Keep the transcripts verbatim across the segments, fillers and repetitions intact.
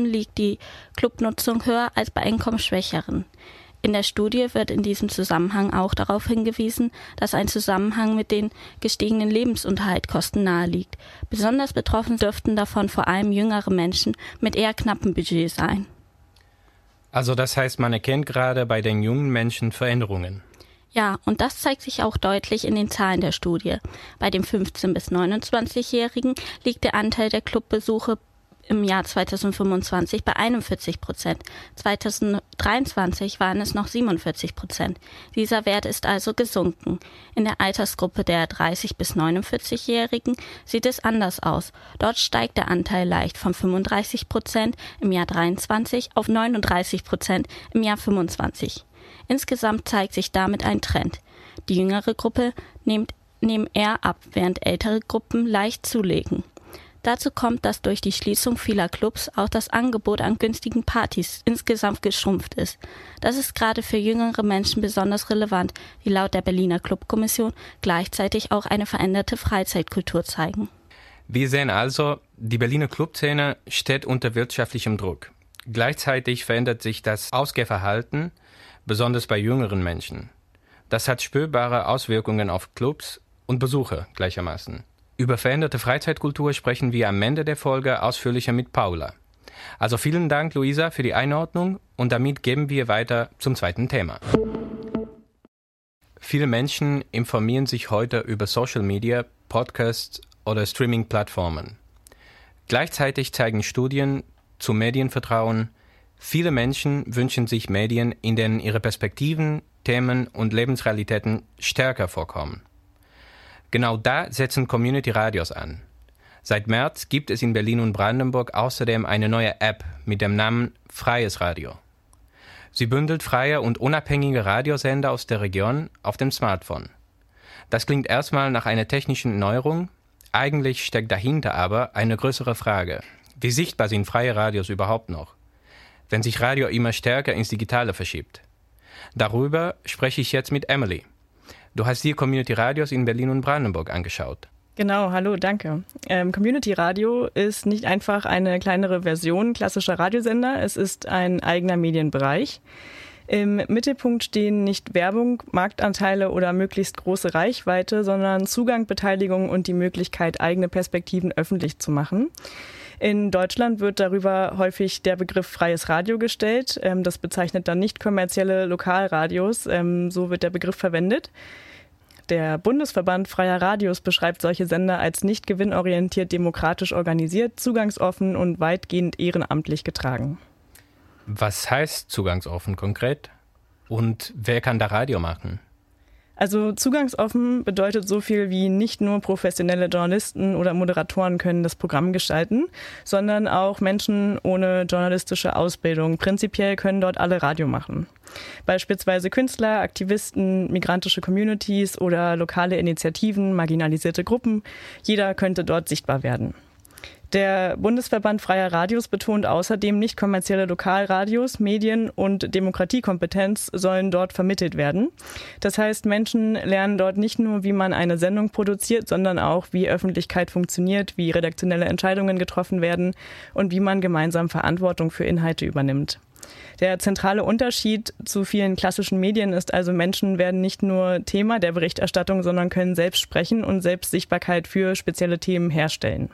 liegt die Clubnutzung höher als bei einkommensschwächeren. In der Studie wird in diesem Zusammenhang auch darauf hingewiesen, dass ein Zusammenhang mit den gestiegenen Lebensunterhaltskosten naheliegt. Besonders betroffen dürften davon vor allem jüngere Menschen mit eher knappem Budget sein. Also das heißt, man erkennt gerade bei den jungen Menschen Veränderungen. Ja, und das zeigt sich auch deutlich in den Zahlen der Studie. Bei den fünfzehn- bis neunundzwanzigjährigen liegt der Anteil der Clubbesuche im Jahr zweitausendfünfundzwanzig bei einundvierzig Prozent. zweitausenddreiundzwanzig waren es noch siebenundvierzig Prozent. Dieser Wert ist also gesunken. In der Altersgruppe der dreißig- bis neunundvierzigjährigen sieht es anders aus. Dort steigt der Anteil leicht von fünfunddreißig Prozent im Jahr dreiundzwanzig auf neununddreißig Prozent im Jahr fünfundzwanzig. Insgesamt zeigt sich damit ein Trend. Die jüngere Gruppe nimmt, nimmt eher ab, während ältere Gruppen leicht zulegen. Dazu kommt, dass durch die Schließung vieler Clubs auch das Angebot an günstigen Partys insgesamt geschrumpft ist. Das ist gerade für jüngere Menschen besonders relevant, die laut der Berliner Clubkommission gleichzeitig auch eine veränderte Freizeitkultur zeigen. Wir sehen also, die Berliner Clubszene steht unter wirtschaftlichem Druck. Gleichzeitig verändert sich das Ausgehverhalten, besonders bei jüngeren Menschen. Das hat spürbare Auswirkungen auf Clubs und Besucher gleichermaßen. Über veränderte Freizeitkultur sprechen wir am Ende der Folge ausführlicher mit Paula. Also vielen Dank, Luisa, für die Einordnung und damit geben wir weiter zum zweiten Thema. Viele Menschen informieren sich heute über Social Media, Podcasts oder Streaming-Plattformen. Gleichzeitig zeigen Studien zu Medienvertrauen, viele Menschen wünschen sich Medien, in denen ihre Perspektiven, Themen und Lebensrealitäten stärker vorkommen. Genau da setzen Community-Radios an. Seit März gibt es in Berlin und Brandenburg außerdem eine neue App mit dem Namen Freies Radio. Sie bündelt freie und unabhängige Radiosender aus der Region auf dem Smartphone. Das klingt erstmal nach einer technischen Neuerung, eigentlich steckt dahinter aber eine größere Frage. Wie sichtbar sind freie Radios überhaupt noch, wenn sich Radio immer stärker ins Digitale verschiebt? Darüber spreche ich jetzt mit Emily. Du hast dir Community-Radios in Berlin und Brandenburg angeschaut. Genau, hallo, danke. Ähm, Community Radio ist nicht einfach eine kleinere Version klassischer Radiosender, es ist ein eigener Medienbereich. Im Mittelpunkt stehen nicht Werbung, Marktanteile oder möglichst große Reichweite, sondern Zugang, Beteiligung und die Möglichkeit, eigene Perspektiven öffentlich zu machen. In Deutschland wird darüber häufig der Begriff freies Radio gestellt. Das bezeichnet dann nicht kommerzielle Lokalradios, so wird der Begriff verwendet. Der Bundesverband Freier Radios beschreibt solche Sender als nicht gewinnorientiert, demokratisch organisiert, zugangsoffen und weitgehend ehrenamtlich getragen. Was heißt zugangsoffen konkret? Und wer kann da Radio machen? Also zugangsoffen bedeutet so viel wie nicht nur professionelle Journalisten oder Moderatoren können das Programm gestalten, sondern auch Menschen ohne journalistische Ausbildung. Prinzipiell können dort alle Radio machen. Beispielsweise Künstler, Aktivisten, migrantische Communities oder lokale Initiativen, marginalisierte Gruppen. Jeder könnte dort sichtbar werden. Der Bundesverband Freier Radios betont außerdem, nicht kommerzielle Lokalradios, Medien und Demokratiekompetenz sollen dort vermittelt werden. Das heißt, Menschen lernen dort nicht nur, wie man eine Sendung produziert, sondern auch, wie Öffentlichkeit funktioniert, wie redaktionelle Entscheidungen getroffen werden und wie man gemeinsam Verantwortung für Inhalte übernimmt. Der zentrale Unterschied zu vielen klassischen Medien ist also, Menschen werden nicht nur Thema der Berichterstattung, sondern können selbst sprechen und selbst Sichtbarkeit für spezielle Themen herstellen.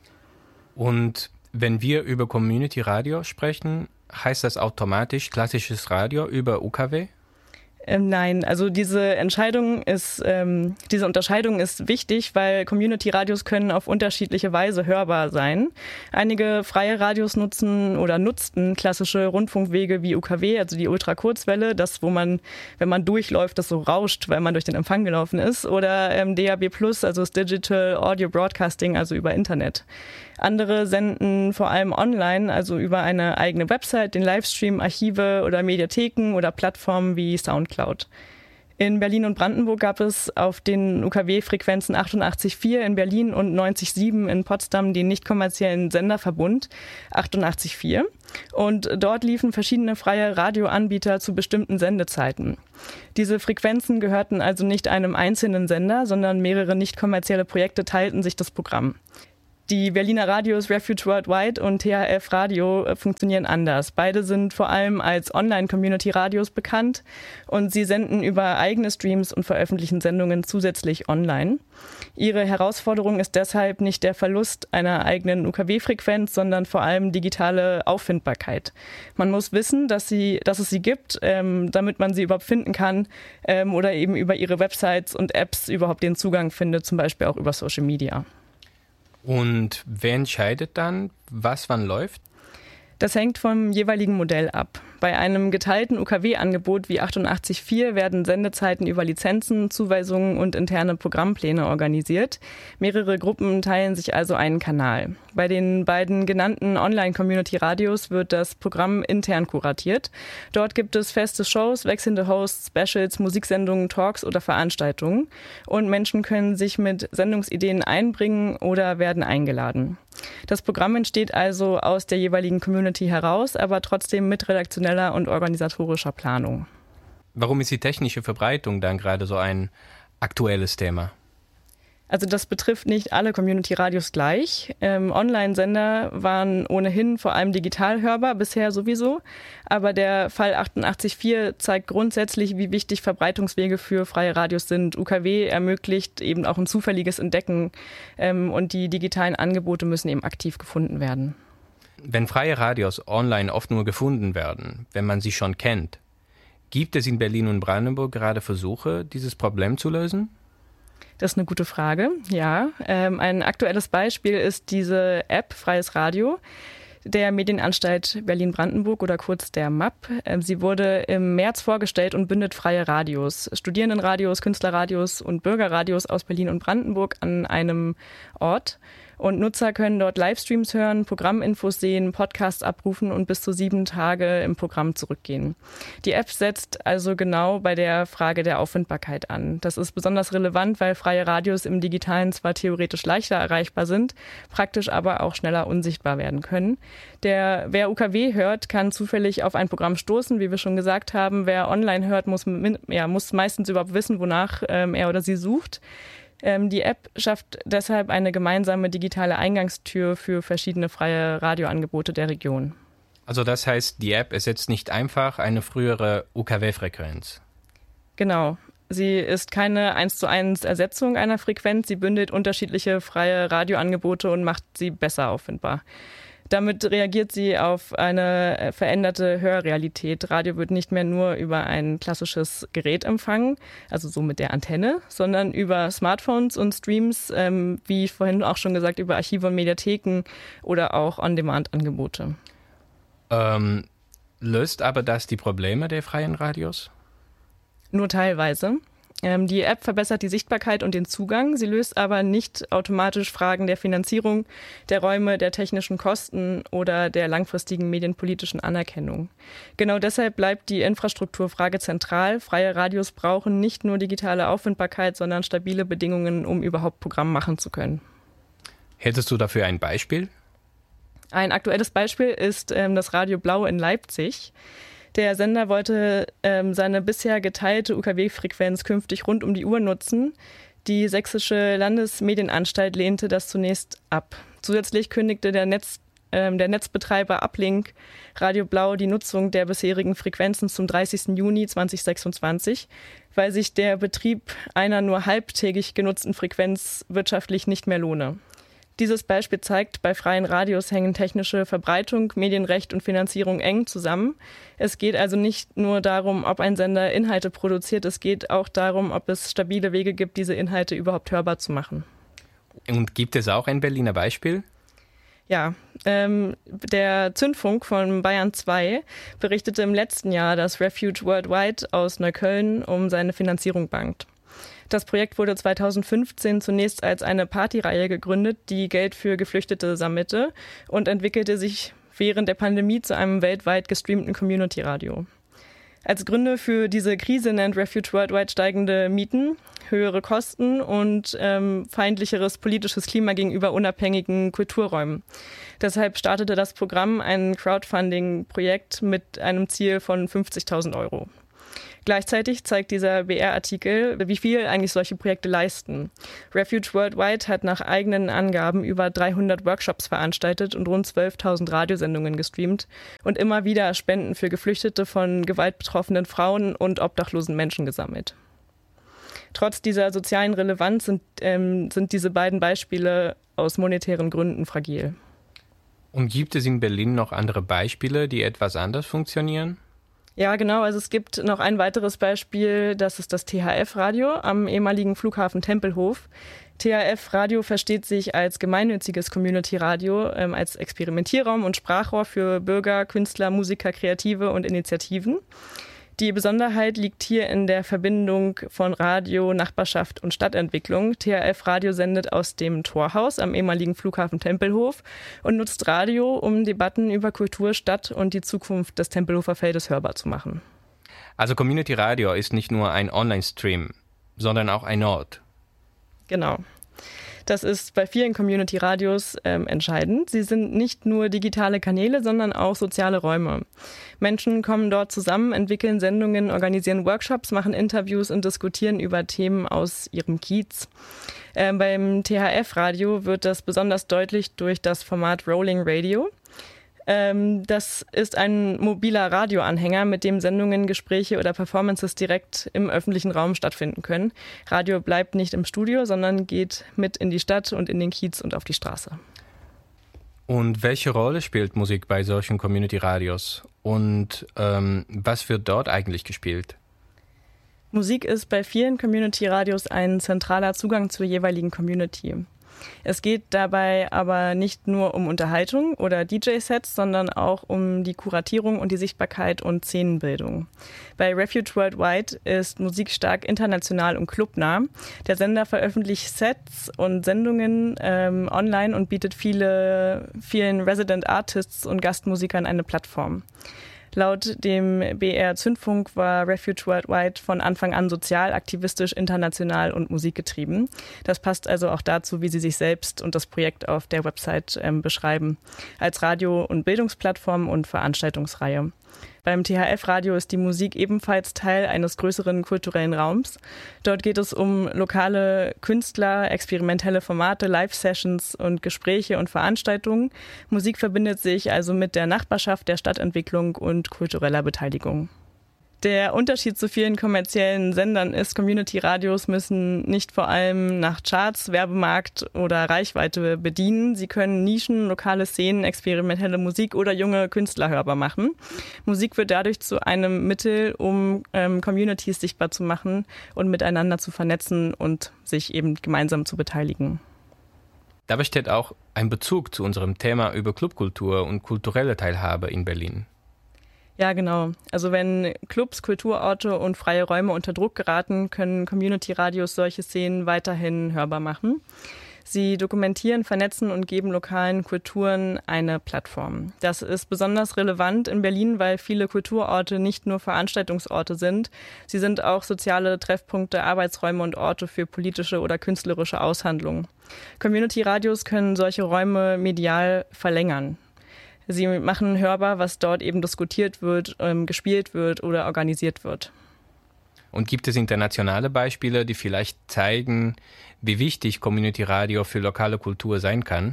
Und wenn wir über Community Radio sprechen, heißt das automatisch klassisches Radio über U K W? Ähm, nein, also diese Entscheidung ist, ähm, diese Unterscheidung ist wichtig, weil Community-Radios können auf unterschiedliche Weise hörbar sein. Einige freie Radios nutzen oder nutzten klassische Rundfunkwege wie U K W, also die Ultrakurzwelle, das, wo man, wenn man durchläuft, das so rauscht, weil man durch den Empfang gelaufen ist, oder ähm, D A B plus, also das Digital Audio Broadcasting, also über Internet. Andere senden vor allem online, also über eine eigene Website, den Livestream, Archive oder Mediatheken oder Plattformen wie Soundcloud. In Berlin und Brandenburg gab es auf den U K W-Frequenzen achtundachtzig Komma vier in Berlin und neunzig Komma sieben in Potsdam den nicht kommerziellen Senderverbund achtundachtzig Komma vier. Und dort liefen verschiedene freie Radioanbieter zu bestimmten Sendezeiten. Diese Frequenzen gehörten also nicht einem einzelnen Sender, sondern mehrere nicht kommerzielle Projekte teilten sich das Programm. Die Berliner Radios Refuge Worldwide und T H F Radio funktionieren anders. Beide sind vor allem als Online-Community-Radios bekannt und sie senden über eigene Streams und veröffentlichen Sendungen zusätzlich online. Ihre Herausforderung ist deshalb nicht der Verlust einer eigenen U K W-Frequenz, sondern vor allem digitale Auffindbarkeit. Man muss wissen, dass, sie, dass es sie gibt, ähm, damit man sie überhaupt finden kann ähm, oder eben über ihre Websites und Apps überhaupt den Zugang findet, zum Beispiel auch über Social Media. Und wer entscheidet dann, was wann läuft? Das hängt vom jeweiligen Modell ab. Bei einem geteilten U K W-Angebot wie achtundachtzig Komma vier werden Sendezeiten über Lizenzen, Zuweisungen und interne Programmpläne organisiert. Mehrere Gruppen teilen sich also einen Kanal. Bei den beiden genannten Online-Community-Radios wird das Programm intern kuratiert. Dort gibt es feste Shows, wechselnde Hosts, Specials, Musiksendungen, Talks oder Veranstaltungen. Und Menschen können sich mit Sendungsideen einbringen oder werden eingeladen. Das Programm entsteht also aus der jeweiligen Community heraus, aber trotzdem mit redaktioneller und organisatorischer Planung. Warum ist die technische Verbreitung dann gerade so ein aktuelles Thema? Also das betrifft nicht alle Community-Radios gleich. Ähm, Online-Sender waren ohnehin vor allem digital hörbar, bisher sowieso. Aber der Fall achtundachtzig Komma vier zeigt grundsätzlich, wie wichtig Verbreitungswege für freie Radios sind. U K W ermöglicht eben auch ein zufälliges Entdecken ähm, und die digitalen Angebote müssen eben aktiv gefunden werden. Wenn freie Radios online oft nur gefunden werden, wenn man sie schon kennt, gibt es in Berlin und Brandenburg gerade Versuche, dieses Problem zu lösen? Das ist eine gute Frage, ja. Ähm, ein aktuelles Beispiel ist diese App Freies Radio der Medienanstalt Berlin-Brandenburg oder kurz der M A P. Ähm, sie wurde im März vorgestellt und bündet freie Radios, Studierendenradios, Künstlerradios und Bürgerradios aus Berlin und Brandenburg an einem Ort. Und Nutzer können dort Livestreams hören, Programminfos sehen, Podcasts abrufen und bis zu sieben Tage im Programm zurückgehen. Die App setzt also genau bei der Frage der Auffindbarkeit an. Das ist besonders relevant, weil freie Radios im Digitalen zwar theoretisch leichter erreichbar sind, praktisch aber auch schneller unsichtbar werden können. Der, wer U K W hört, kann zufällig auf ein Programm stoßen, wie wir schon gesagt haben. Wer online hört, muss, ja, muss meistens überhaupt wissen, wonach ähm, er oder sie sucht. Die App schafft deshalb eine gemeinsame digitale Eingangstür für verschiedene freie Radioangebote der Region. Also das heißt, die App ersetzt nicht einfach eine frühere U K W-Frequenz? Genau. Sie ist keine eins zu eins Ersetzung einer Frequenz. Sie bündelt unterschiedliche freie Radioangebote und macht sie besser auffindbar. Damit reagiert sie auf eine veränderte Hörrealität. Radio wird nicht mehr nur über ein klassisches Gerät empfangen, also so mit der Antenne, sondern über Smartphones und Streams, ähm, wie vorhin auch schon gesagt, über Archive und Mediatheken oder auch On-Demand-Angebote. Ähm, löst aber das die Probleme der freien Radios? Nur teilweise. Die App verbessert die Sichtbarkeit und den Zugang. Sie löst aber nicht automatisch Fragen der Finanzierung, der Räume, der technischen Kosten oder der langfristigen medienpolitischen Anerkennung. Genau deshalb bleibt die Infrastrukturfrage zentral. Freie Radios brauchen nicht nur digitale Auffindbarkeit, sondern stabile Bedingungen, um überhaupt Programm machen zu können. Hättest du dafür ein Beispiel? Ein aktuelles Beispiel ist ähm, das Radio Blau in Leipzig. Der Sender wollte ähm, seine bisher geteilte U K W-Frequenz künftig rund um die Uhr nutzen. Die Sächsische Landesmedienanstalt lehnte das zunächst ab. Zusätzlich kündigte der, Netz, ähm, der Netzbetreiber Uplink Radio Blau die Nutzung der bisherigen Frequenzen zum dreißigsten Juni zweitausendsechsundzwanzig, weil sich der Betrieb einer nur halbtägig genutzten Frequenz wirtschaftlich nicht mehr lohne. Dieses Beispiel zeigt, bei freien Radios hängen technische Verbreitung, Medienrecht und Finanzierung eng zusammen. Es geht also nicht nur darum, ob ein Sender Inhalte produziert, es geht auch darum, ob es stabile Wege gibt, diese Inhalte überhaupt hörbar zu machen. Und gibt es auch ein Berliner Beispiel? Ja, ähm, der Zündfunk von Bayern zwei berichtete im letzten Jahr, dass Refuge Worldwide aus Neukölln um seine Finanzierung bangt. Das Projekt wurde zweitausendfünfzehn zunächst als eine Partyreihe gegründet, die Geld für Geflüchtete sammelte und entwickelte sich während der Pandemie zu einem weltweit gestreamten Community-Radio. Als Gründe für diese Krise nennt Refuge Worldwide steigende Mieten, höhere Kosten und ähm, feindlicheres politisches Klima gegenüber unabhängigen Kulturräumen. Deshalb startete das Programm ein Crowdfunding-Projekt mit einem Ziel von fünfzigtausend Euro. Gleichzeitig zeigt dieser B R-Artikel, wie viel eigentlich solche Projekte leisten. Refuge Worldwide hat nach eigenen Angaben über dreihundert Workshops veranstaltet und rund zwölftausend Radiosendungen gestreamt und immer wieder Spenden für Geflüchtete von gewaltbetroffenen Frauen und obdachlosen Menschen gesammelt. Trotz dieser sozialen Relevanz sind, ähm, sind diese beiden Beispiele aus monetären Gründen fragil. Und gibt es in Berlin noch andere Beispiele, die etwas anders funktionieren? Ja, genau. Also es gibt noch ein weiteres Beispiel, das ist das T H F-Radio am ehemaligen Flughafen Tempelhof. T H F-Radio versteht sich als gemeinnütziges Community-Radio, ähm, als Experimentierraum und Sprachrohr für Bürger, Künstler, Musiker, Kreative und Initiativen. Die Besonderheit liegt hier in der Verbindung von Radio, Nachbarschaft und Stadtentwicklung. T H F-Radio sendet aus dem Torhaus am ehemaligen Flughafen Tempelhof und nutzt Radio, um Debatten über Kultur, Stadt und die Zukunft des Tempelhofer Feldes hörbar zu machen. Also Community Radio ist nicht nur ein Online-Stream, sondern auch ein Ort. Genau. Das ist bei vielen Community-Radios ähm, entscheidend. Sie sind nicht nur digitale Kanäle, sondern auch soziale Räume. Menschen kommen dort zusammen, entwickeln Sendungen, organisieren Workshops, machen Interviews und diskutieren über Themen aus ihrem Kiez. Ähm, beim T H F-Radio wird das besonders deutlich durch das Format Rolling Radio. Ähm, das ist ein mobiler Radioanhänger, mit dem Sendungen, Gespräche oder Performances direkt im öffentlichen Raum stattfinden können. Radio bleibt nicht im Studio, sondern geht mit in die Stadt und in den Kiez und auf die Straße. Und welche Rolle spielt Musik bei solchen Community-Radios? Und ähm, was wird dort eigentlich gespielt? Musik ist bei vielen Community-Radios ein zentraler Zugang zur jeweiligen Community. Es geht dabei aber nicht nur um Unterhaltung oder D J-Sets, sondern auch um die Kuratierung und die Sichtbarkeit und Szenenbildung. Bei Refuge Worldwide ist Musik stark international und clubnah. Der Sender veröffentlicht Sets und Sendungen ähm, online und bietet viele, vielen Resident Artists und Gastmusikern eine Plattform. Laut dem B R Zündfunk war Refuge Worldwide von Anfang an sozial, aktivistisch, international und musikgetrieben. Das passt also auch dazu, wie sie sich selbst und das Projekt auf der Website ähm, beschreiben, als Radio- und Bildungsplattform und Veranstaltungsreihe. Beim T H F-Radio ist die Musik ebenfalls Teil eines größeren kulturellen Raums. Dort geht es um lokale Künstler, experimentelle Formate, Live-Sessions und Gespräche und Veranstaltungen. Musik verbindet sich also mit der Nachbarschaft, der Stadtentwicklung und kultureller Beteiligung. Der Unterschied zu vielen kommerziellen Sendern ist, Community-Radios müssen nicht vor allem nach Charts, Werbemarkt oder Reichweite bedienen. Sie können Nischen, lokale Szenen, experimentelle Musik oder junge Künstler hörbar machen. Musik wird dadurch zu einem Mittel, um ähm, Communities sichtbar zu machen und miteinander zu vernetzen und sich eben gemeinsam zu beteiligen. Dabei steht auch ein Bezug zu unserem Thema über Clubkultur und kulturelle Teilhabe in Berlin. Ja, genau. Also wenn Clubs, Kulturorte und freie Räume unter Druck geraten, können Community-Radios solche Szenen weiterhin hörbar machen. Sie dokumentieren, vernetzen und geben lokalen Kulturen eine Plattform. Das ist besonders relevant in Berlin, weil viele Kulturorte nicht nur Veranstaltungsorte sind. Sie sind auch soziale Treffpunkte, Arbeitsräume und Orte für politische oder künstlerische Aushandlungen. Community-Radios können solche Räume medial verlängern. Sie machen hörbar, was dort eben diskutiert wird, ähm, gespielt wird oder organisiert wird. Und gibt es internationale Beispiele, die vielleicht zeigen, wie wichtig Community Radio für lokale Kultur sein kann?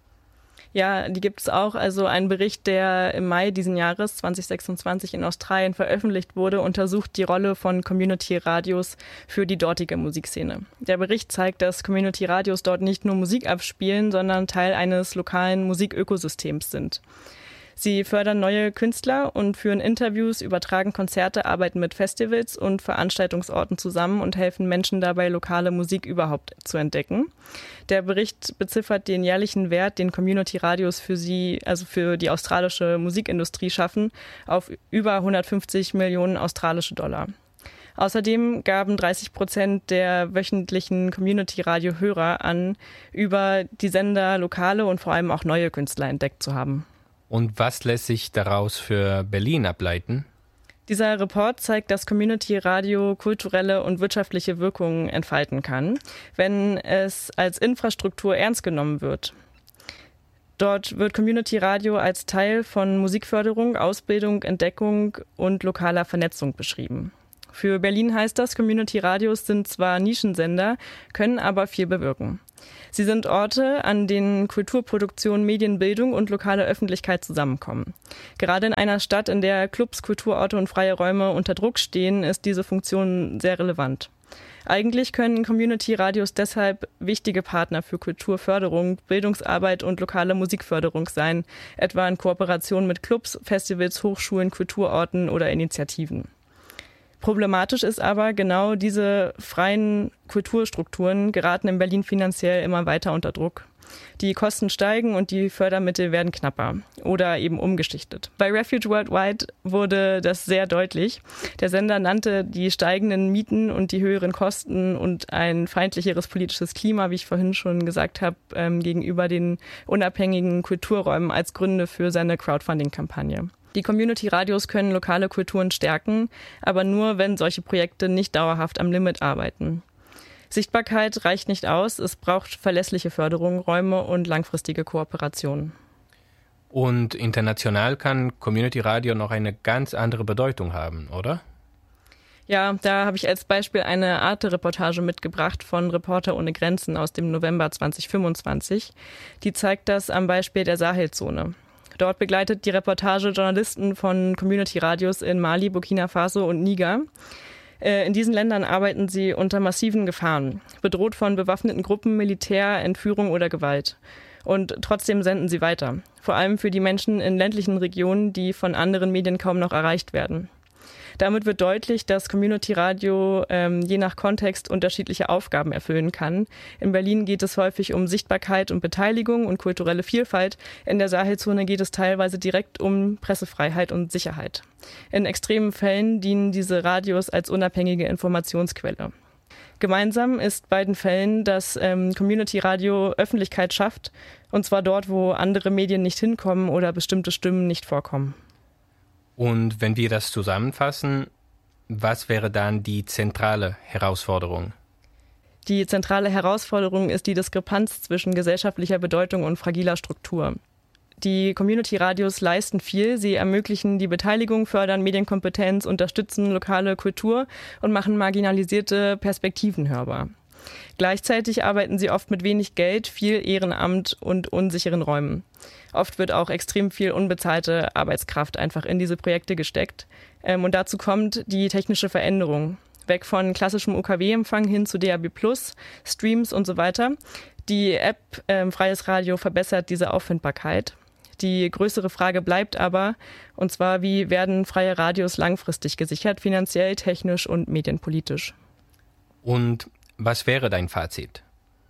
Ja, die gibt es auch. Also ein Bericht, der im Mai diesen Jahres zwanzig sechsundzwanzig in Australien veröffentlicht wurde, untersucht die Rolle von Community-Radios für die dortige Musikszene. Der Bericht zeigt, dass Community-Radios dort nicht nur Musik abspielen, sondern Teil eines lokalen Musikökosystems sind. Sie fördern neue Künstler und führen Interviews, übertragen Konzerte, arbeiten mit Festivals und Veranstaltungsorten zusammen und helfen Menschen dabei, lokale Musik überhaupt zu entdecken. Der Bericht beziffert den jährlichen Wert, den Community-Radios für sie, also für die australische Musikindustrie schaffen, auf über hundertfünfzig Millionen australische Dollar. Außerdem gaben dreißig Prozent der wöchentlichen Community-Radio-Hörer an, über die Sender lokale und vor allem auch neue Künstler entdeckt zu haben. Und was lässt sich daraus für Berlin ableiten? Dieser Report zeigt, dass Community-Radio kulturelle und wirtschaftliche Wirkungen entfalten kann, wenn es als Infrastruktur ernst genommen wird. Dort wird Community-Radio als Teil von Musikförderung, Ausbildung, Entdeckung und lokaler Vernetzung beschrieben. Für Berlin heißt das, Community-Radios sind zwar Nischensender, können aber viel bewirken. Sie sind Orte, an denen Kulturproduktion, Medienbildung und lokale Öffentlichkeit zusammenkommen. Gerade in einer Stadt, in der Clubs, Kulturorte und freie Räume unter Druck stehen, ist diese Funktion sehr relevant. Eigentlich können Community-Radios deshalb wichtige Partner für Kulturförderung, Bildungsarbeit und lokale Musikförderung sein, etwa in Kooperation mit Clubs, Festivals, Hochschulen, Kulturorten oder Initiativen. Problematisch ist aber, genau diese freien Kulturstrukturen geraten in Berlin finanziell immer weiter unter Druck. Die Kosten steigen und die Fördermittel werden knapper oder eben umgeschichtet. Bei Refuge Worldwide wurde das sehr deutlich. Der Sender nannte die steigenden Mieten und die höheren Kosten und ein feindlicheres politisches Klima, wie ich vorhin schon gesagt habe, ähm, gegenüber den unabhängigen Kulturräumen als Gründe für seine Crowdfunding-Kampagne. Die Community-Radios können lokale Kulturen stärken, aber nur, wenn solche Projekte nicht dauerhaft am Limit arbeiten. Sichtbarkeit reicht nicht aus, es braucht verlässliche Förderung, Räume und langfristige Kooperationen. Und international kann Community Radio noch eine ganz andere Bedeutung haben, oder? Ja, da habe ich als Beispiel eine Arte-Reportage mitgebracht von Reporter ohne Grenzen aus dem November zwanzig fünfundzwanzig. Die zeigt das am Beispiel der Sahelzone. Dort begleitet die Reportage Journalisten von Community-Radios in Mali, Burkina Faso und Niger. In diesen Ländern arbeiten sie unter massiven Gefahren, bedroht von bewaffneten Gruppen, Militär, Entführung oder Gewalt. Und trotzdem senden sie weiter, vor allem für die Menschen in ländlichen Regionen, die von anderen Medien kaum noch erreicht werden. Damit wird deutlich, dass Community Radio ähm, je nach Kontext unterschiedliche Aufgaben erfüllen kann. In Berlin geht es häufig um Sichtbarkeit und Beteiligung und kulturelle Vielfalt. In der Sahelzone geht es teilweise direkt um Pressefreiheit und Sicherheit. In extremen Fällen dienen diese Radios als unabhängige Informationsquelle. Gemeinsam ist beiden Fällen, dass ähm, Community Radio Öffentlichkeit schafft, und zwar dort, wo andere Medien nicht hinkommen oder bestimmte Stimmen nicht vorkommen. Und wenn wir das zusammenfassen, was wäre dann die zentrale Herausforderung? Die zentrale Herausforderung ist die Diskrepanz zwischen gesellschaftlicher Bedeutung und fragiler Struktur. Die Community-Radios leisten viel, sie ermöglichen die Beteiligung, fördern Medienkompetenz, unterstützen lokale Kultur und machen marginalisierte Perspektiven hörbar. Gleichzeitig arbeiten sie oft mit wenig Geld, viel Ehrenamt und unsicheren Räumen. Oft wird auch extrem viel unbezahlte Arbeitskraft einfach in diese Projekte gesteckt. Und dazu kommt die technische Veränderung. Weg von klassischem U K W-Empfang hin zu D A B plus, Streams und so weiter. Die App äh, Freies Radio verbessert diese Auffindbarkeit. Die größere Frage bleibt aber, und zwar, wie werden freie Radios langfristig gesichert, finanziell, technisch und medienpolitisch? Und was wäre dein Fazit?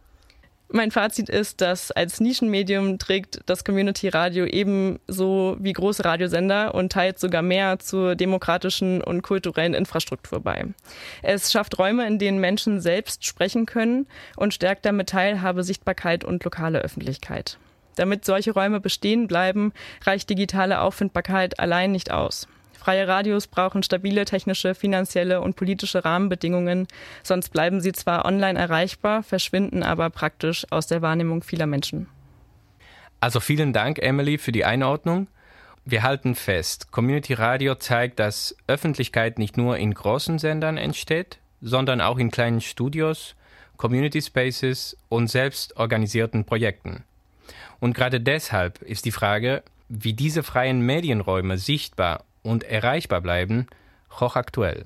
Mein Fazit ist, dass als Nischenmedium trägt das Community-Radio ebenso wie große Radiosender und teilt sogar mehr zur demokratischen und kulturellen Infrastruktur bei. Es schafft Räume, in denen Menschen selbst sprechen können und stärkt damit Teilhabe, Sichtbarkeit und lokale Öffentlichkeit. Damit solche Räume bestehen bleiben, reicht digitale Auffindbarkeit allein nicht aus. Freie Radios brauchen stabile technische, finanzielle und politische Rahmenbedingungen, sonst bleiben sie zwar online erreichbar, verschwinden aber praktisch aus der Wahrnehmung vieler Menschen. Also vielen Dank, Emily, für die Einordnung. Wir halten fest, Community Radio zeigt, dass Öffentlichkeit nicht nur in großen Sendern entsteht, sondern auch in kleinen Studios, Community Spaces und selbst organisierten Projekten. Und gerade deshalb ist die Frage, wie diese freien Medienräume sichtbar und erreichbar bleiben, hochaktuell.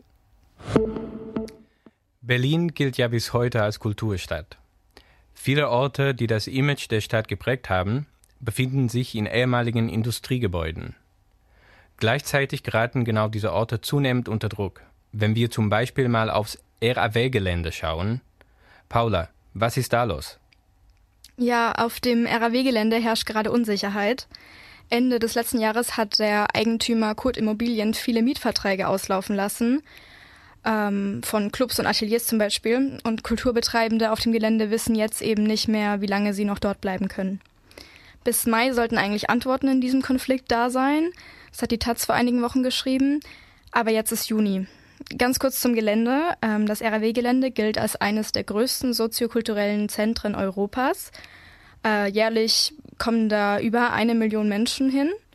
Berlin gilt ja bis heute als Kulturstadt. Viele Orte, die das Image der Stadt geprägt haben, befinden sich in ehemaligen Industriegebäuden. Gleichzeitig geraten genau diese Orte zunehmend unter Druck. Wenn wir zum Beispiel mal aufs R A W-Gelände schauen. Paula, was ist da los? Ja, auf dem R A W-Gelände herrscht gerade Unsicherheit. Ende des letzten Jahres hat der Eigentümer Kurt Immobilien viele Mietverträge auslaufen lassen, ähm, von Clubs und Ateliers zum Beispiel. Und Kulturbetreibende auf dem Gelände wissen jetzt eben nicht mehr, wie lange sie noch dort bleiben können. Bis Mai sollten eigentlich Antworten in diesem Konflikt da sein. Das hat die Taz vor einigen Wochen geschrieben. Aber jetzt ist Juni. Ganz kurz zum Gelände. Ähm, das R A W-Gelände gilt als eines der größten soziokulturellen Zentren Europas. Äh, jährlich kommen da über eine Million Menschen hin.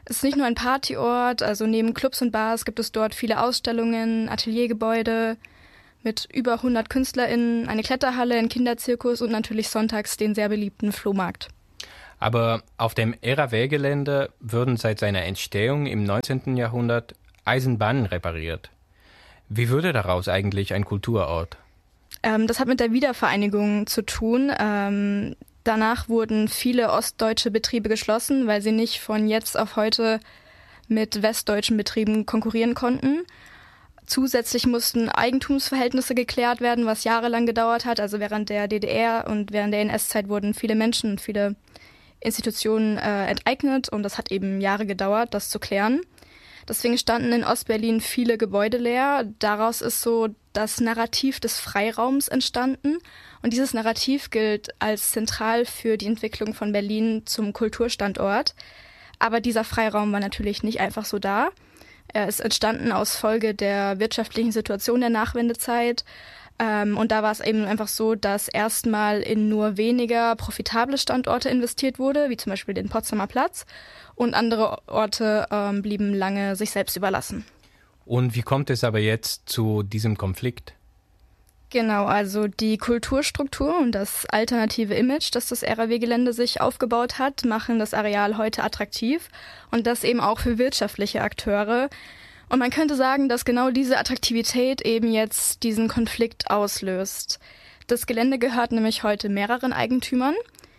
Es ist nicht nur ein Partyort, also neben Clubs und Bars gibt es dort viele Ausstellungen, Ateliergebäude mit über hundert KünstlerInnen, eine Kletterhalle, einen Kinderzirkus und natürlich sonntags den sehr beliebten Flohmarkt. Aber auf dem R A W-Gelände wurden seit seiner Entstehung im neunzehnten Jahrhundert Eisenbahnen repariert. Wie wurde daraus eigentlich ein Kulturort? Ähm, das hat mit der Wiedervereinigung zu tun. Ähm, danach wurden viele ostdeutsche Betriebe geschlossen, weil sie nicht von jetzt auf heute mit westdeutschen Betrieben konkurrieren konnten. Zusätzlich mussten Eigentumsverhältnisse geklärt werden, was jahrelang gedauert hat. Also während der D D R und während der N S-Zeit wurden viele Menschen und viele Institutionen äh, enteignet und das hat eben Jahre gedauert, das zu klären. Deswegen standen in Ostberlin viele Gebäude leer. Daraus ist so das Narrativ des Freiraums entstanden. Und dieses Narrativ gilt als zentral für die Entwicklung von Berlin zum Kulturstandort. Aber dieser Freiraum war natürlich nicht einfach so da. Er ist entstanden aus Folge der wirtschaftlichen Situation der Nachwendezeit. Ähm, und da war es eben einfach so, dass erstmal in nur weniger profitable Standorte investiert wurde, wie zum Beispiel den Potsdamer Platz. Und andere Orte ähm, blieben lange sich selbst überlassen. Und wie kommt es aber jetzt zu diesem Konflikt? Genau, also die Kulturstruktur und das alternative Image, das das R A W-Gelände sich aufgebaut hat, machen das Areal heute attraktiv und das eben auch für wirtschaftliche Akteure. Und man könnte sagen, dass genau diese Attraktivität eben jetzt diesen Konflikt auslöst. Das Gelände gehört nämlich heute mehreren Eigentümern.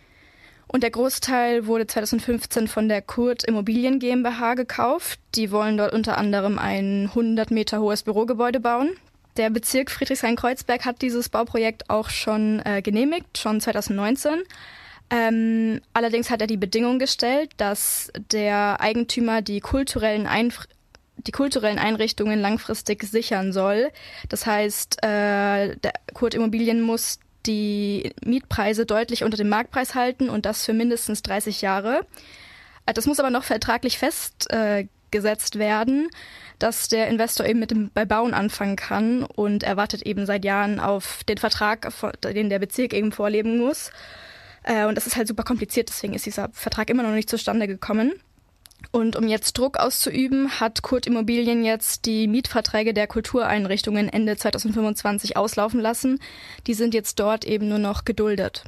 Und der Großteil wurde zweitausendfünfzehn von der Kurt Immobilien GmbH gekauft. Die wollen dort unter anderem ein hundert Meter hohes Bürogebäude bauen. Der Bezirk Friedrichshain-Kreuzberg hat dieses Bauprojekt auch schon äh, genehmigt, schon zweitausendneunzehn. Ähm, allerdings hat er die Bedingung gestellt, dass der Eigentümer die kulturellen, Einf- die kulturellen Einrichtungen langfristig sichern soll. Das heißt, äh, der Kurt Immobilien muss die Mietpreise deutlich unter dem Marktpreis halten und das für mindestens dreißig Jahre. Das muss aber noch vertraglich festgesetzt äh, werden, dass der Investor eben mit dem Bauen anfangen kann und er wartet eben seit Jahren auf den Vertrag, den der Bezirk eben vorlegen muss. Äh, und das ist halt super kompliziert, deswegen ist dieser Vertrag immer noch nicht zustande gekommen. Und um jetzt Druck auszuüben, hat Kurt Immobilien jetzt die Mietverträge der Kultureinrichtungen Ende zweitausendfünfundzwanzig auslaufen lassen. Die sind jetzt dort eben nur noch geduldet.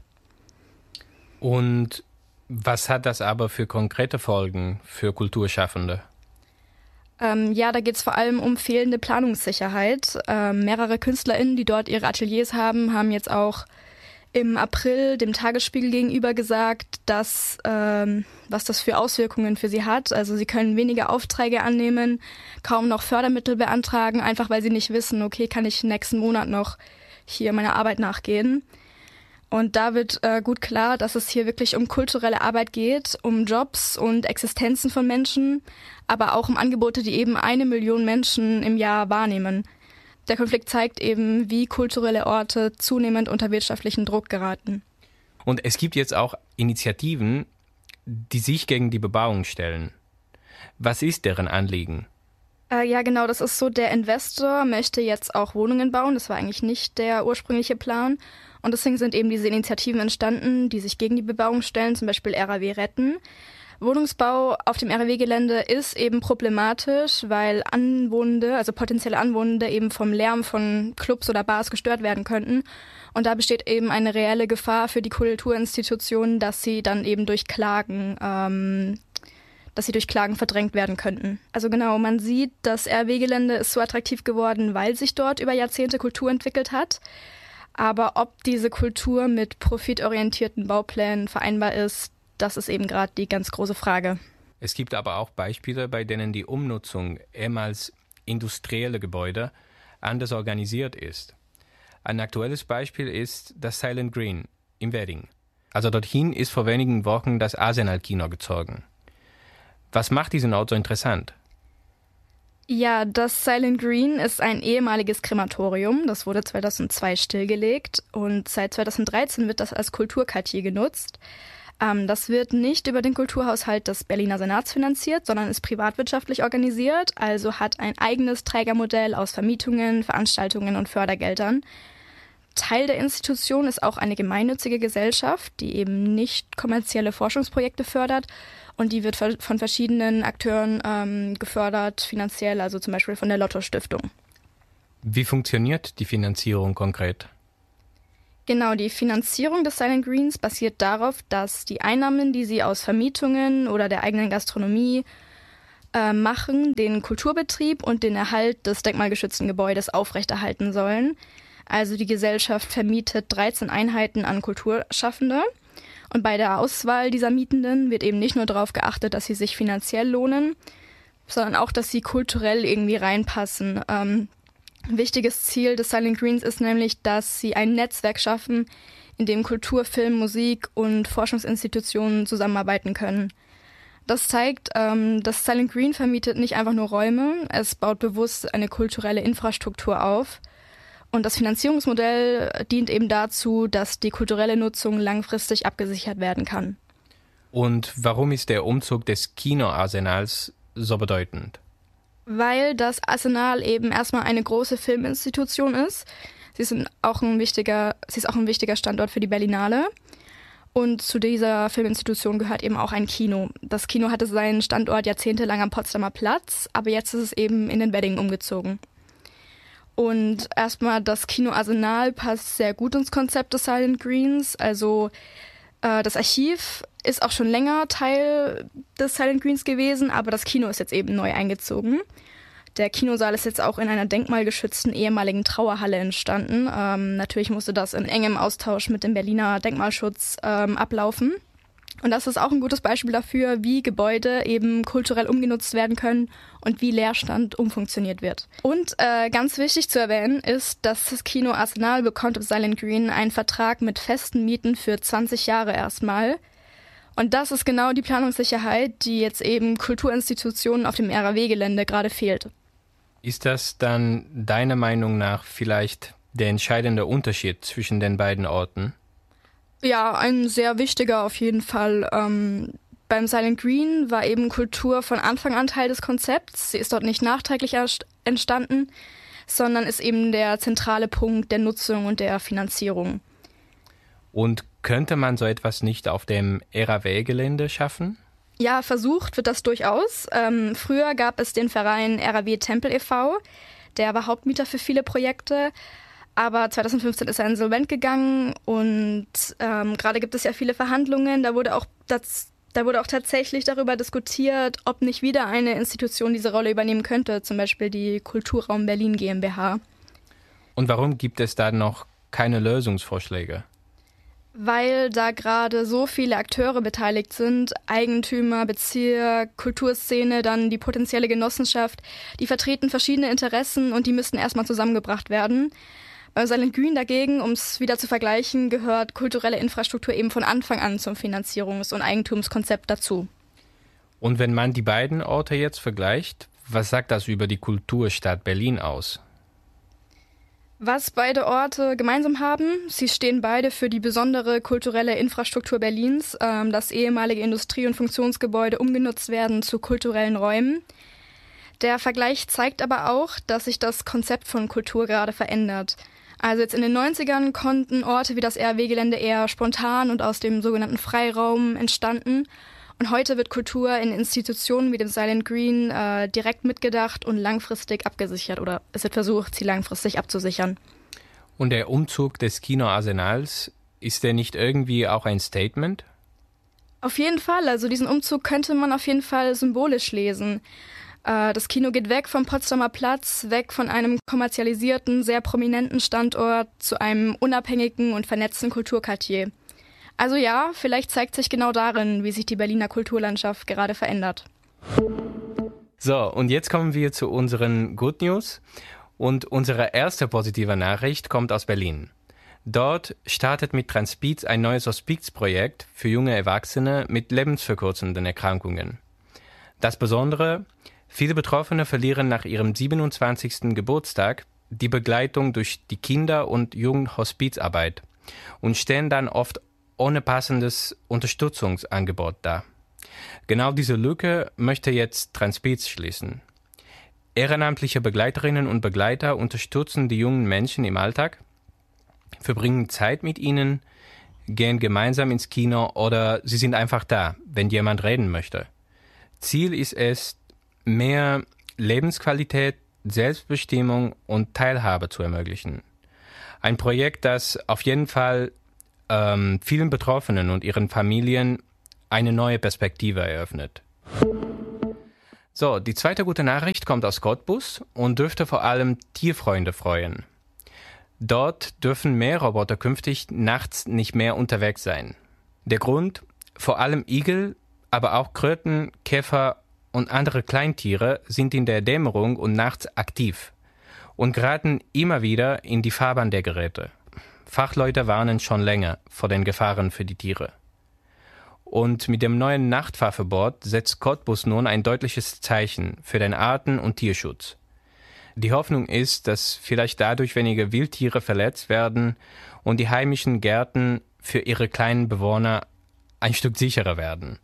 Und was hat das aber für konkrete Folgen für Kulturschaffende? Ähm, ja, da geht es vor allem um fehlende Planungssicherheit. Ähm, mehrere KünstlerInnen, die dort ihre Ateliers haben, haben jetzt auch im April dem Tagesspiegel gegenüber gesagt, dass ähm, was das für Auswirkungen für sie hat. Also sie können weniger Aufträge annehmen, kaum noch Fördermittel beantragen, einfach weil sie nicht wissen, okay, kann ich nächsten Monat noch hier meiner Arbeit nachgehen. Und da wird äh, gut klar, dass es hier wirklich um kulturelle Arbeit geht, um Jobs und Existenzen von Menschen, aber auch um Angebote, die eben eine Million Menschen im Jahr wahrnehmen. Der Konflikt zeigt eben, wie kulturelle Orte zunehmend unter wirtschaftlichen Druck geraten. Und es gibt jetzt auch Initiativen, die sich gegen die Bebauung stellen. Was ist deren Anliegen? Äh, ja, genau, das ist so, der Investor möchte jetzt auch Wohnungen bauen. Das war eigentlich nicht der ursprüngliche Plan. Und deswegen sind eben diese Initiativen entstanden, die sich gegen die Bebauung stellen, zum Beispiel R A W retten. Wohnungsbau auf dem R A W-Gelände ist eben problematisch, weil Anwohnende, also potenzielle Anwohnende, eben vom Lärm von Clubs oder Bars gestört werden könnten. Und da besteht eben eine reelle Gefahr für die Kulturinstitutionen, dass sie dann eben durch Klagen, ähm, dass sie durch Klagen verdrängt werden könnten. Also genau, man sieht, das R A W-Gelände ist so attraktiv geworden, weil sich dort über Jahrzehnte Kultur entwickelt hat. Aber ob diese Kultur mit profitorientierten Bauplänen vereinbar ist, das ist eben gerade die ganz große Frage. Es gibt aber auch Beispiele, bei denen die Umnutzung ehemals industrielle Gebäude anders organisiert ist. Ein aktuelles Beispiel ist das Silent Green im Wedding. Also dorthin ist vor wenigen Wochen das Arsenal-Kino gezogen. Was macht diesen Ort so interessant? Ja, das Silent Green ist ein ehemaliges Krematorium. Das wurde zweitausendzwei stillgelegt und seit zweitausenddreizehn wird das als Kulturquartier genutzt. Ähm, das wird nicht über den Kulturhaushalt des Berliner Senats finanziert, sondern ist privatwirtschaftlich organisiert, also hat ein eigenes Trägermodell aus Vermietungen, Veranstaltungen und Fördergeldern. Teil der Institution ist auch eine gemeinnützige Gesellschaft, die eben nicht kommerzielle Forschungsprojekte fördert. Und die wird von verschiedenen Akteuren ähm, gefördert, finanziell, also zum Beispiel von der Lotto-Stiftung. Wie funktioniert die Finanzierung konkret? Genau, die Finanzierung des Silent Greens basiert darauf, dass die Einnahmen, die sie aus Vermietungen oder der eigenen Gastronomie äh, machen, den Kulturbetrieb und den Erhalt des denkmalgeschützten Gebäudes aufrechterhalten sollen. Also die Gesellschaft vermietet dreizehn Einheiten an Kulturschaffende. Und bei der Auswahl dieser Mietenden wird eben nicht nur darauf geachtet, dass sie sich finanziell lohnen, sondern auch, dass sie kulturell irgendwie reinpassen. Ähm, Ein wichtiges Ziel des Silent Greens ist nämlich, dass sie ein Netzwerk schaffen, in dem Kultur, Film, Musik und Forschungsinstitutionen zusammenarbeiten können. Das zeigt, ähm, dass Silent Green vermietet nicht einfach nur Räume, es baut bewusst eine kulturelle Infrastruktur auf. Und das Finanzierungsmodell dient eben dazu, dass die kulturelle Nutzung langfristig abgesichert werden kann. Und warum ist der Umzug des Kinoarsenals so bedeutend? Weil das Arsenal eben erstmal eine große Filminstitution ist. Sie ist auch ein wichtiger, sie ist auch ein wichtiger Standort für die Berlinale. Und zu dieser Filminstitution gehört eben auch ein Kino. Das Kino hatte seinen Standort jahrzehntelang am Potsdamer Platz, aber jetzt ist es eben in den Wedding umgezogen. Und erstmal das Kinoarsenal passt sehr gut ins Konzept des Silent Greens. Also äh, das Archiv ist auch schon länger Teil des Silent Greens gewesen, aber das Kino ist jetzt eben neu eingezogen. Der Kinosaal ist jetzt auch in einer denkmalgeschützten ehemaligen Trauerhalle entstanden. Ähm, natürlich musste das in engem Austausch mit dem Berliner Denkmalschutz ähm, ablaufen. Und das ist auch ein gutes Beispiel dafür, wie Gebäude eben kulturell umgenutzt werden können und wie Leerstand umfunktioniert wird. Und äh, ganz wichtig zu erwähnen ist, dass das Kino Arsenal bekommt im Silent Green einen Vertrag mit festen Mieten für zwanzig Jahre erstmal. Und das ist genau die Planungssicherheit, die jetzt eben Kulturinstitutionen auf dem R A W-Gelände gerade fehlt. Ist das dann deiner Meinung nach vielleicht der entscheidende Unterschied zwischen den beiden Orten? Ja, ein sehr wichtiger auf jeden Fall. Ähm, beim Silent Green war eben Kultur von Anfang an Teil des Konzepts. Sie ist dort nicht nachträglich entstanden, sondern ist eben der zentrale Punkt der Nutzung und der Finanzierung. Und könnte man so etwas nicht auf dem R A W-Gelände schaffen? Ja, versucht wird das durchaus. Ähm, früher gab es den Verein R A W Tempel e V, der war Hauptmieter für viele Projekte. Aber zweitausendfünfzehn ist er insolvent gegangen und ähm, gerade gibt es ja viele Verhandlungen. Da wurde auch das, da wurde auch tatsächlich darüber diskutiert, ob nicht wieder eine Institution diese Rolle übernehmen könnte, zum Beispiel die Kulturraum Berlin GmbH. Und warum gibt es da noch keine Lösungsvorschläge? Weil da gerade so viele Akteure beteiligt sind, Eigentümer, Bezirk, Kulturszene, dann die potenzielle Genossenschaft, die vertreten verschiedene Interessen und die müssten erstmal zusammengebracht werden. Bei Silent Green dagegen, um es wieder zu vergleichen, gehört kulturelle Infrastruktur eben von Anfang an zum Finanzierungs- und Eigentumskonzept dazu. Und wenn man die beiden Orte jetzt vergleicht, was sagt das über die Kulturstadt Berlin aus? Was beide Orte gemeinsam haben, sie stehen beide für die besondere kulturelle Infrastruktur Berlins, ähm, dass ehemalige Industrie- und Funktionsgebäude umgenutzt werden zu kulturellen Räumen. Der Vergleich zeigt aber auch, dass sich das Konzept von Kultur gerade verändert. Also jetzt in den neunzigern konnten Orte wie das R A W-Gelände eher spontan und aus dem sogenannten Freiraum entstanden. Und heute wird Kultur in Institutionen wie dem Silent Green äh, direkt mitgedacht und langfristig abgesichert. Oder es wird versucht, sie langfristig abzusichern. Und der Umzug des Kinoarsenals, ist der nicht irgendwie auch ein Statement? Auf jeden Fall. Also diesen Umzug könnte man auf jeden Fall symbolisch lesen. Das Kino geht weg vom Potsdamer Platz, weg von einem kommerzialisierten, sehr prominenten Standort zu einem unabhängigen und vernetzten Kulturquartier. Also ja, vielleicht zeigt sich genau darin, wie sich die Berliner Kulturlandschaft gerade verändert. So, und jetzt kommen wir zu unseren Good News. Und unsere erste positive Nachricht kommt aus Berlin. Dort startet mit Transpeats ein neues Hospizprojekt für junge Erwachsene mit lebensverkürzenden Erkrankungen. Das Besondere: viele Betroffene verlieren nach ihrem siebenundzwanzigsten Geburtstag die Begleitung durch die Kinder- und Jugendhospizarbeit und stehen dann oft ohne passendes Unterstützungsangebot da. Genau diese Lücke möchte jetzt Transpeats schließen. Ehrenamtliche Begleiterinnen und Begleiter unterstützen die jungen Menschen im Alltag. verbringen Zeit mit ihnen, gehen gemeinsam ins Kino oder sie sind einfach da, wenn jemand reden möchte. Ziel ist es, mehr Lebensqualität, Selbstbestimmung und Teilhabe zu ermöglichen. Ein Projekt, das auf jeden Fall ähm, vielen Betroffenen und ihren Familien eine neue Perspektive eröffnet. So, die zweite gute Nachricht kommt aus Cottbus und dürfte vor allem Tierfreunde freuen. Dort dürfen Mähroboter künftig nachts nicht mehr unterwegs sein. Der Grund? Vor allem Igel, aber auch Kröten, Käfer und andere Kleintiere sind in der Dämmerung und nachts aktiv und geraten immer wieder in die Fahrbahn der Geräte. Fachleute warnen schon länger vor den Gefahren für die Tiere. Und mit dem neuen Nachtfahrverbot setzt Cottbus nun ein deutliches Zeichen für den Arten- und Tierschutz. Die Hoffnung ist, dass vielleicht dadurch weniger Wildtiere verletzt werden und die heimischen Gärten für ihre kleinen Bewohner ein Stück sicherer werden.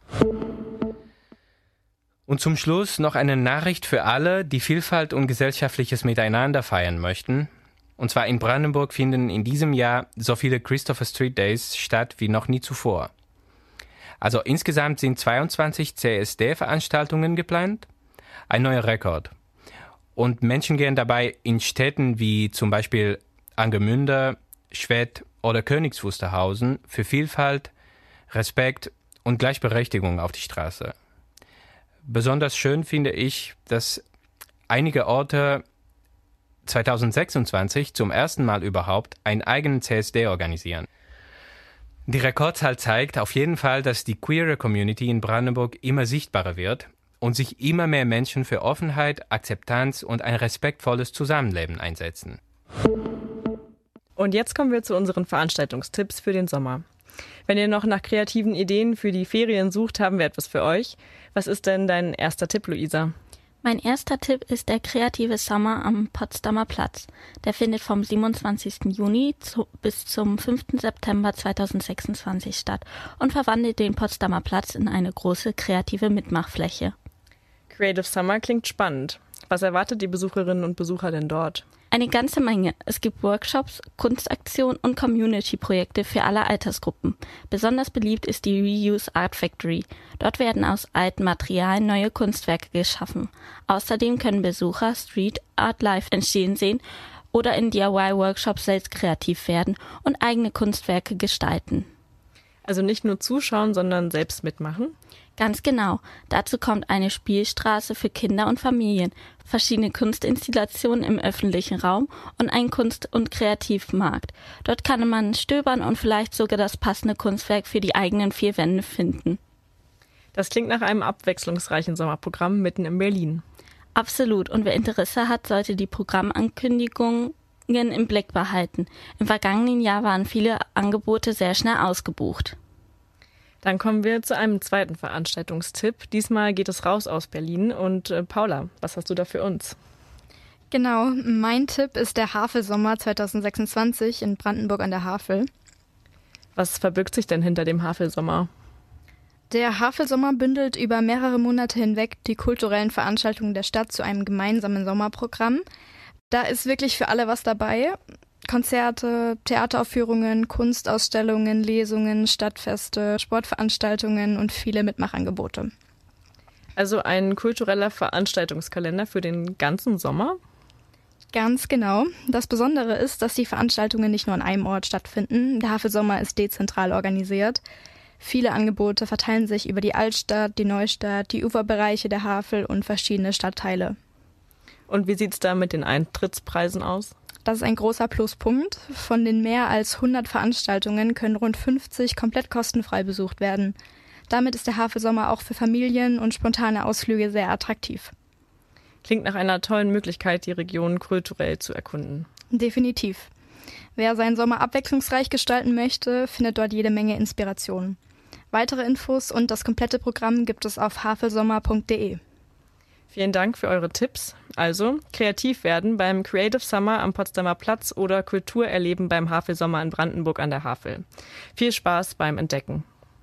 Und zum Schluss noch eine Nachricht für alle, die Vielfalt und gesellschaftliches Miteinander feiern möchten. Und zwar in Brandenburg finden in diesem Jahr so viele Christopher Street Days statt wie noch nie zuvor. Also insgesamt sind zweiundzwanzig C S D-Veranstaltungen geplant, ein neuer Rekord. Und Menschen gehen dabei in Städten wie zum Beispiel Angermünde, Schwedt oder Königs Wusterhausen für Vielfalt, Respekt und Gleichberechtigung auf die Straße. Besonders schön finde ich, dass einige Orte zweitausendsechsundzwanzig zum ersten Mal überhaupt einen eigenen C S D organisieren. Die Rekordzahl zeigt auf jeden Fall, dass die queere Community in Brandenburg immer sichtbarer wird und sich immer mehr Menschen für Offenheit, Akzeptanz und ein respektvolles Zusammenleben einsetzen. Und jetzt kommen wir zu unseren Veranstaltungstipps für den Sommer. Wenn ihr noch nach kreativen Ideen für die Ferien sucht, haben wir etwas für euch. Was ist denn dein erster Tipp, Luisa? Mein erster Tipp ist der kreative Sommer am Potsdamer Platz. Der findet vom siebenundzwanzigsten Juni zu, bis zum fünften September zweitausendsechsundzwanzig statt und verwandelt den Potsdamer Platz in eine große kreative Mitmachfläche. Creative Summer klingt spannend. Was erwartet die Besucherinnen und Besucher denn dort? Eine ganze Menge. Es gibt Workshops, Kunstaktionen und Community-Projekte für alle Altersgruppen. Besonders beliebt ist die Reuse Art Factory. Dort werden aus alten Materialien neue Kunstwerke geschaffen. Außerdem können Besucher Street Art live entstehen sehen oder in D I Y-Workshops selbst kreativ werden und eigene Kunstwerke gestalten. Also nicht nur zuschauen, sondern selbst mitmachen? Ganz genau. Dazu kommt eine Spielstraße für Kinder und Familien, verschiedene Kunstinstallationen im öffentlichen Raum und ein Kunst- und Kreativmarkt. Dort kann man stöbern und vielleicht sogar das passende Kunstwerk für die eigenen vier Wände finden. Das klingt nach einem abwechslungsreichen Sommerprogramm mitten in Berlin. Absolut. Und wer Interesse hat, sollte die Programmankündigungen im Blick behalten. Im vergangenen Jahr waren viele Angebote sehr schnell ausgebucht. Dann kommen wir zu einem zweiten Veranstaltungstipp. Diesmal geht es raus aus Berlin. Und äh, Paula, was hast du da für uns? Genau, mein Tipp ist der Havelsommer zweitausendsechsundzwanzig in Brandenburg an der Havel. Was verbirgt sich denn hinter dem Havelsommer? Der Havelsommer bündelt über mehrere Monate hinweg die kulturellen Veranstaltungen der Stadt zu einem gemeinsamen Sommerprogramm. Da ist wirklich für alle was dabei. Konzerte, Theateraufführungen, Kunstausstellungen, Lesungen, Stadtfeste, Sportveranstaltungen und viele Mitmachangebote. Also ein kultureller Veranstaltungskalender für den ganzen Sommer? Ganz genau. Das Besondere ist, dass die Veranstaltungen nicht nur an einem Ort stattfinden. Der Havelsommer ist dezentral organisiert. Viele Angebote verteilen sich über die Altstadt, die Neustadt, die Uferbereiche der Havel und verschiedene Stadtteile. Und wie sieht es da mit den Eintrittspreisen aus? Das ist ein großer Pluspunkt. Von den mehr als hundert Veranstaltungen können rund fünfzig komplett kostenfrei besucht werden. Damit ist der Havelsommer auch für Familien und spontane Ausflüge sehr attraktiv. Klingt nach einer tollen Möglichkeit, die Region kulturell zu erkunden. Definitiv. Wer seinen Sommer abwechslungsreich gestalten möchte, findet dort jede Menge Inspiration. Weitere Infos und das komplette Programm gibt es auf havelsommer punkt de. Vielen Dank für eure Tipps. Also, kreativ werden beim Creative Summer am Potsdamer Platz oder Kultur erleben beim Havelsommer in Brandenburg an der Havel. Viel Spaß beim Entdecken.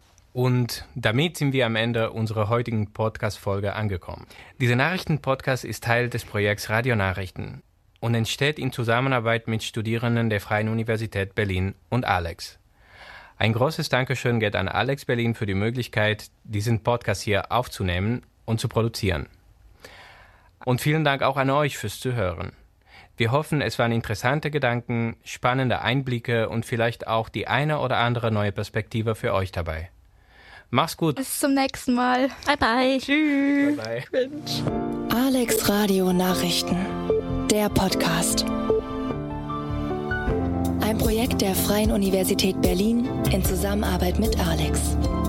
Und damit sind wir am Ende unserer heutigen Podcast-Folge angekommen. Dieser Nachrichten-Podcast ist Teil des Projekts Radio Nachrichten. und entsteht in Zusammenarbeit mit Studierenden der Freien Universität Berlin und Alex. Ein großes Dankeschön geht an Alex Berlin für die Möglichkeit, diesen Podcast hier aufzunehmen und zu produzieren. Und vielen Dank auch an euch fürs Zuhören. Wir hoffen, es waren interessante Gedanken, spannende Einblicke und vielleicht auch die eine oder andere neue Perspektive für euch dabei. Mach's gut. Bis zum nächsten Mal. Bye bye. Tschüss. Bye bye. Alex Radio Nachrichten. Der Podcast. Ein Projekt der Freien Universität Berlin in Zusammenarbeit mit Alex.